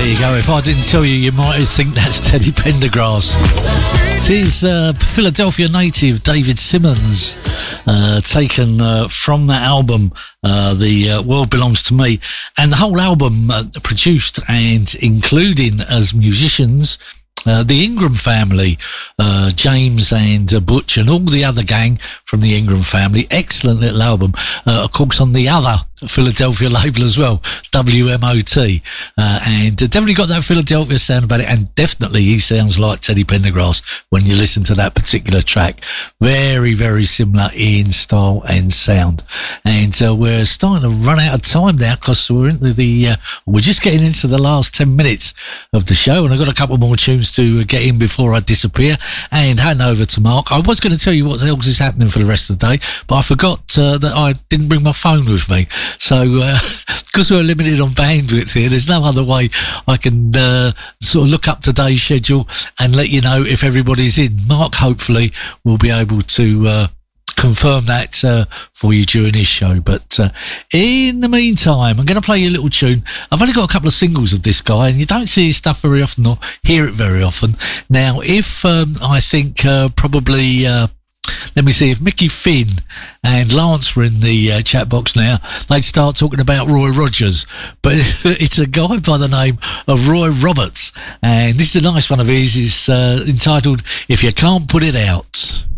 There you go. If I didn't tell you, you might think that's Teddy Pendergrass. It is Philadelphia native David Simmons, taken from that album, The World Belongs to Me. And the whole album produced and including as musicians the Ingram family, James and Butch and all the other gang from the Ingram family. Excellent little album. Of course, on the other Philadelphia label as well, WMOT. And definitely got that Philadelphia sound about it. And definitely he sounds like Teddy Pendergrass when you listen to that particular track. Very, very similar in style and sound. And we're starting to run out of time now because we're into we're just getting into the last 10 minutes of the show. And I've got a couple more tunes to get in before I disappear and hand over to Mark. I was going to tell you what else is happening for the rest of the day, but I forgot that I didn't bring my phone with me. So, because we're limited on bandwidth here, there's no other way I can sort of look up today's schedule and let you know if everybody's in. Mark, hopefully, will be able to confirm that for you during this show. But in the meantime, I'm going to play you a little tune. I've only got a couple of singles of this guy, and you don't see his stuff very often or hear it very often. Now, if I think probably... let me see, if Mickey Finn and Lance were in the chat box now, they'd start talking about Roy Rogers. But it's a guy by the name of Roy Roberts. And this is a nice one of his. It's entitled, If You Can't Put It Out.